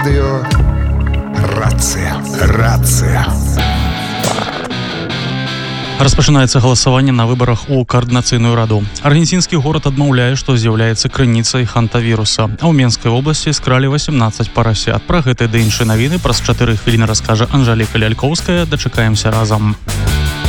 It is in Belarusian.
Радио «Рация». «Рация». Распачынаецца галасаванне на выбарах у каардынацыйную раду. Аргенцінскі горад адмаўляе, што з'яўляецца крыніцай хантавіруса. А ў Менскай вобласці скралі 18 парасят. Пра гэтыя ды іншыя навіны праз 4 хвіліны раскажа Анжаліка Лялькоўская. Дачакаемся разам.